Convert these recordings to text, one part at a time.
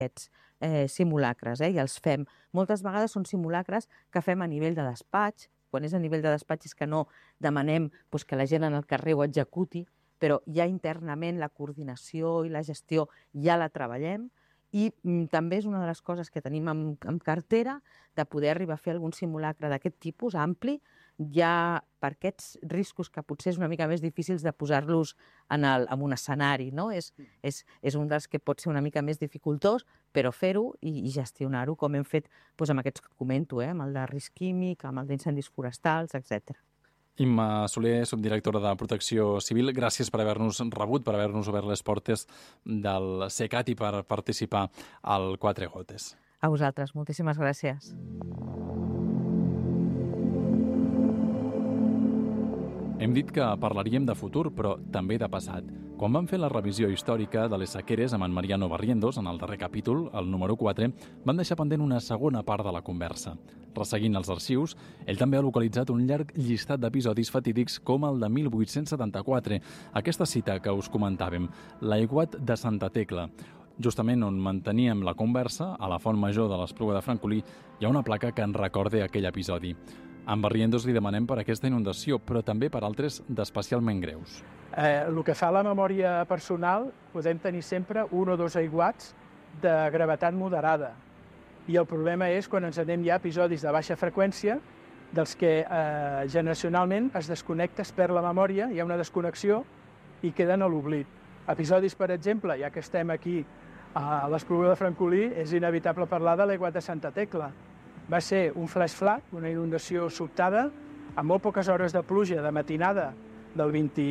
aquests simulacres, i els fem. Moltes vegades són simulacres que fem a nivell de despatx. Quan és a nivell de despatx és que no demanem que la gent en el carrer ho executi, però ja internament la coordinació i la gestió ja la treballem, i també és una de les coses que tenim en cartera de poder arribar a fer algun simulacre d'aquest tipus ampli, ja per aquests riscos que potser és una mica més difícils de posar-los en un escenari, no? És un dels que pot ser una mica més dificultós, però fer-ho i gestionar-ho, com hem fet amb aquests que comento, amb el de risc químic, amb el d'incendis forestals, etc. Imma Soler, subdirectora de Protecció Civil, gràcies per haver-nos rebut, per haver-nos obert les portes del CECAT i per participar al Quatre Gotes. A vosaltres, moltíssimes gràcies. Hem dit que parlaríem de futur, però també de passat. Quan vam fer la revisió històrica de les sequeres amb en Mariano Barrientos, en el darrer capítol, el número 4, van deixar pendent una segona part de la conversa. Resseguint els arxius, ell també ha localitzat un llarg llistat d'episodis fatídics com el de 1874, aquesta cita que us comentàvem, l'aiguat de Santa Tecla. Justament on manteníem la conversa, a la Font Major de l'Espluga de Francolí, hi ha una placa que ens recorda aquell episodi. A en Barrientos li demanem per aquesta inundació, però també per altres d'especialment greus. El que fa la memòria personal, podem tenir sempre un o dos aiguats de gravetat moderada. I el problema és quan ens anem ja a episodis de baixa freqüència, dels que generacionalment es desconnecta, es perd la memòria, hi ha una desconnexió i queden a l'oblit. Episodis, per exemple, ja que estem aquí a l'Espluga de Francolí, és inevitable parlar de l'aiguat de Santa Tecla. Va ser un flash flood, una inundació sobtada, amb molt poques hores de pluja de matinada del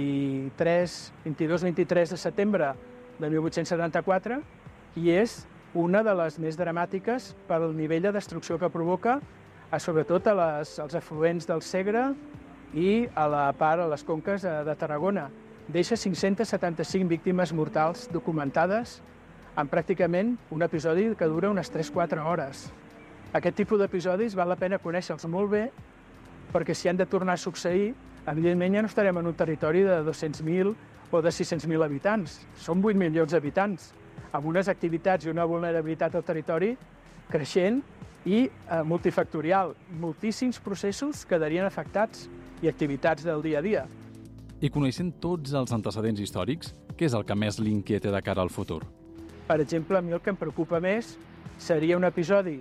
22-23 de setembre de 1874, i és una de les més dramàtiques pel nivell de destrucció que provoca, sobretot als afluents del Segre i a les conques de Tarragona. Deixa 575 víctimes mortals documentades en pràcticament un episodi que dura unes 3-4 hores. Aquest tipus d'episodis val la pena conèixer-los molt bé, perquè si han de tornar a succeir, evidentment ja no estarem en un territori de 200.000 o de 600.000 habitants. Som 8 milions d'habitants, amb unes activitats i una vulnerabilitat al territori creixent i multifactorial. Moltíssims processos quedarien afectats i activitats del dia a dia. I coneixent tots els antecedents històrics, què és el que més l'inquieta de cara al futur? Per exemple, a mi el que em preocupa més seria un episodi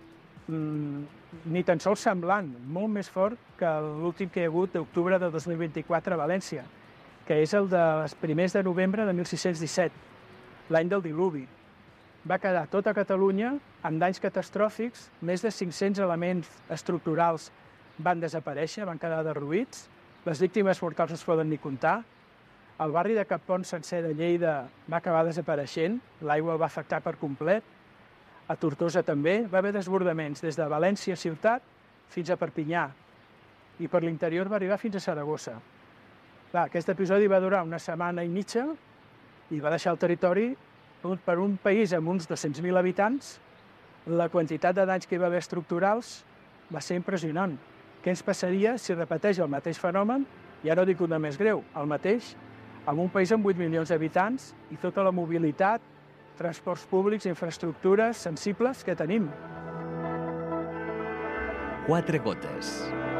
ni tan sols semblant, molt més fort que l'últim que hi ha hagut d'octubre de 2024 a València, que és el dels primers de novembre de 1617, l'any del diluvi. Va quedar tota Catalunya amb danys catastròfics, més de 500 elements estructurals van desaparèixer, van quedar derruïts, les víctimes mortals no es poden ni comptar, el barri de Cappont sencer de Lleida va acabar desapareixent, l'aigua el va afectar per complet, a Tortosa també, va haver desbordaments des de València ciutat fins a Perpinyà, i per l'interior va arribar fins a Saragossa. Aquest episodi va durar una setmana i mitja i va deixar el territori per un país amb uns 200.000 habitants. La quantitat de danys que hi va haver estructurals va ser impressionant. Què ens passaria si repeteix el mateix fenomen, ja no dic una més greu, el mateix, en un país amb 8 milions d'habitants i tota la mobilitat, transports públics, infraestructures sensibles que tenim. Quatre gotes.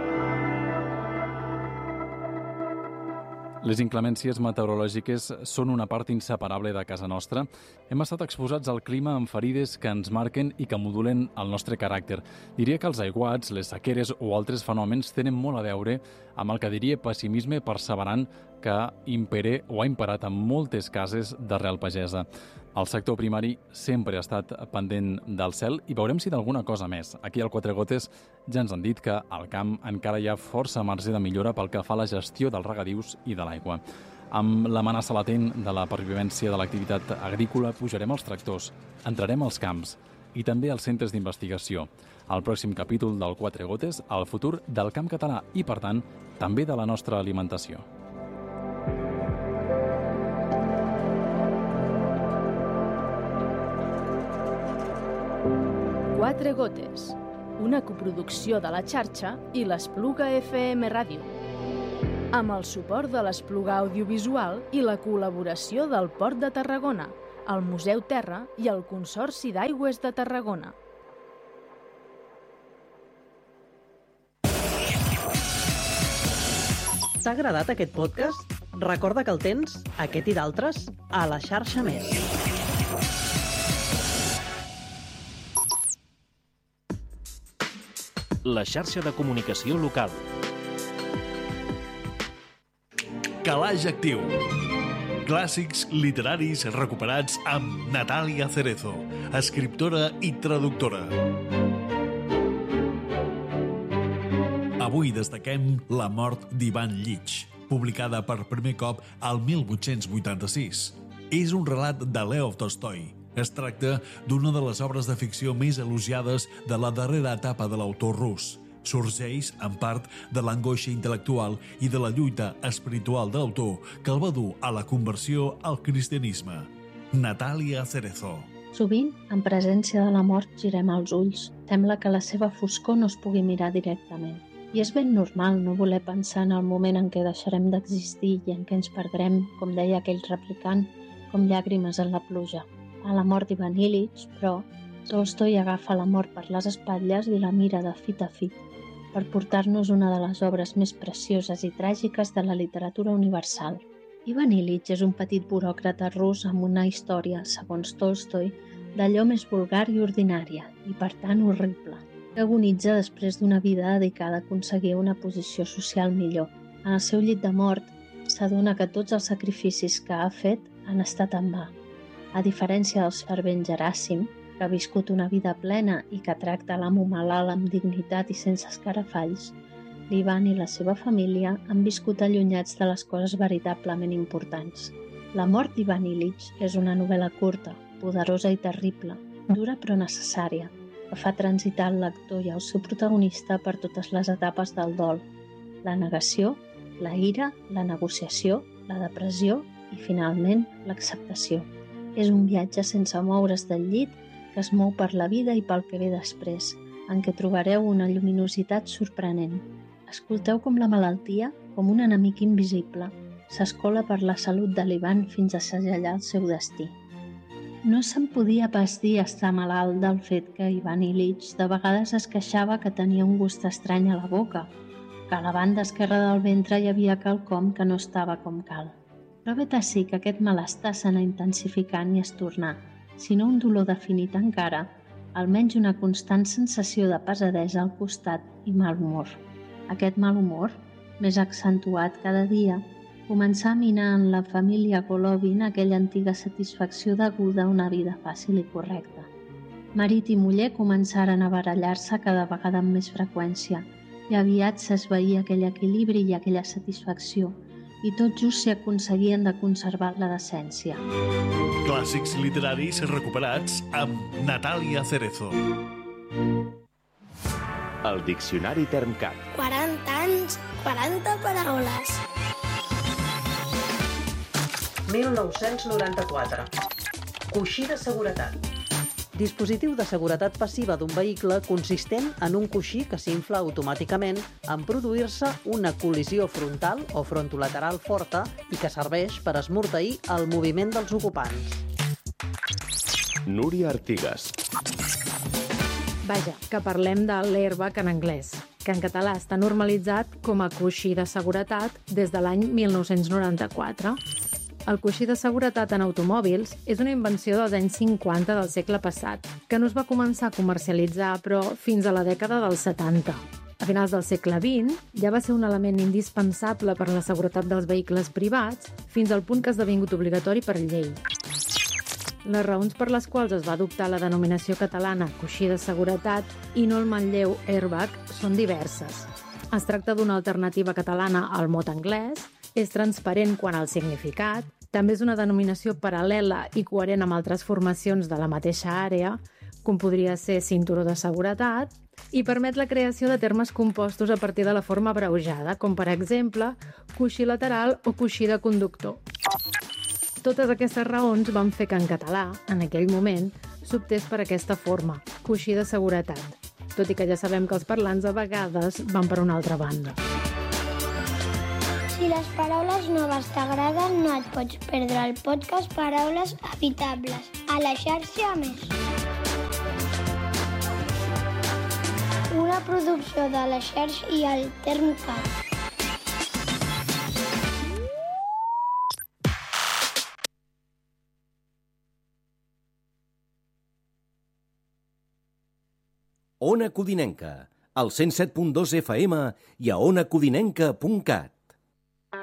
Les inclemències meteorològiques són una part inseparable de casa nostra. Hem estat exposats al clima amb ferides que ens marquen i que modulen el nostre caràcter. Diria que els aiguats, les sequeres o altres fenòmens tenen molt a veure amb el que diria pessimisme perseverant que impera o ha imparat en moltes cases d'arrel pagesa. El sector primari sempre ha estat pendent del cel i veurem si d'alguna cosa més. Aquí al Quatre Gotes ja ens han dit que al camp encara hi ha força marge de millora pel que fa a la gestió dels regadius i de l'aigua. Amb l'amenaça latent de la pervivència de l'activitat agrícola pujarem als tractors, entrarem als camps i també als centres d'investigació. Al pròxim capítol del Quatre Gotes, el futur del camp català i, per tant, també de la nostra alimentació. Quatre gotes, una coproducció de la xarxa i l'Espluga FM Ràdio, amb el suport de l'Espluga Audiovisual i la col·laboració del Port de Tarragona, el Museu Terra i el Consorci d'Aigües de Tarragona. T'ha agradat aquest podcast? Recorda que el tens, aquest i d'altres, a la xarxa Més. La xarxa de comunicació local. Calaix Actiu. Clàssics literaris recuperats amb Natàlia Cerezo, escriptora i traductora. Avui destaquem La mort d'Ivan Illich, publicada per primer cop al 1886. És un relat de Lev Tolstoi. Es tracta d'una de les obres de ficció més elogiades de la darrera etapa de l'autor rus. Sorgeix, en part, de l'angoixa intel·lectual i de la lluita espiritual de l'autor que el va dur a la conversió al cristianisme. Natàlia Cerezo. Sovint, en presència de la mort, girem els ulls. Sembla que la seva foscor no es pugui mirar directament. I és ben normal no voler pensar en el moment en què deixarem d'existir i en què ens perdrem, com deia aquell replicant, com llàgrimes en la pluja. A la mort d'Ivan Illich, però, Tolstoi agafa la mort per les espatlles i la mira de fit a fit, per portar-nos una de les obres més precioses i tràgiques de la literatura universal. Ivan Illich és un petit buròcrata rus amb una història, segons Tolstoi, d'allò més vulgar i ordinària, i per tant horrible, que agonitza després d'una vida dedicada a aconseguir una posició social millor. En el seu llit de mort, s'adona que tots els sacrificis que ha fet han estat en va. A diferència del servent Geràsim, que ha viscut una vida plena i que tracta l'amo malalt amb dignitat i sense escarafalls, l'Ivan i la seva família han viscut allunyats de les coses veritablement importants. La mort d'Ivan Illich és una novel·la curta, poderosa i terrible, dura però necessària, que fa transitar el lector i el seu protagonista per totes les etapes del dol: la negació, la ira, la negociació, la depressió i, finalment, l'acceptació. És un viatge sense moure's del llit que es mou per la vida i pel que ve després, en què trobareu una lluminositat sorprenent. Escolteu com la malaltia, com un enemic invisible, s'escola per la salut de l'Ivan fins a segellar el seu destí. No se'n podia pas dir estar malalt del fet que Ivan Illich de vegades es queixava que tenia un gust estrany a la boca, que a la banda esquerra del ventre hi havia quelcom que no estava com cal. Però vet ací que aquest malestar s'anà intensificant i es tornà, si no un dolor definit encara, almenys una constant sensació de pesadesa al costat i mal humor. Aquest mal humor, més accentuat cada dia, començà a minar en la família Golovin aquella antiga satisfacció deguda a una vida fàcil i correcta. Marit i muller començaren a barallar-se cada vegada amb més freqüència i aviat s'esvaïa aquell equilibri i aquella satisfacció, i tot just s'hi aconseguien de conservar la decència. Clàssics literaris recuperats amb Natàlia Cerezo. El Diccionari Termcat. 40 anys, 40 paraules. 1994. Coixí de seguretat. Dispositiu de seguretat passiva d'un vehicle consistent en un coixí que s'infla automàticament en produir-se una col·lisió frontal o frontolateral forta i que serveix per esmorteir el moviment dels ocupants. Núria Artigas. Vaja, que parlem de l'airbag en anglès, que en català està normalitzat com a coixí de seguretat des de l'any 1994. El coixí de seguretat en automòbils és una invenció dels anys 50 del segle passat, que no es va començar a comercialitzar, però fins a la dècada dels 70. A finals del segle XX ja va ser un element indispensable per a la seguretat dels vehicles privats, fins al punt que ha esdevingut obligatori per llei. Les raons per les quals es va adoptar la denominació catalana coixí de seguretat i no el manlleu airbag són diverses. Es tracta d'una alternativa catalana al mot anglès, és transparent quant al significat, també és una denominació paral·lela i coherent amb altres formacions de la mateixa àrea, com podria ser cinturó de seguretat, i permet la creació de termes compostos a partir de la forma abreujada, com per exemple coixí lateral o coixí de conductor. Totes aquestes raons van fer que en català, en aquell moment, s'optés per aquesta forma, coixí de seguretat, tot i que ja sabem que els parlants a vegades van per una altra banda. Si la les paraules noves t'agraden, no et pots perdre el podcast Paraules Evitables a la xarxa Més. Una producció de la xarxa i el Termcat. Ona Codinenca, al 107.2 FM i a onacodinenca.cat.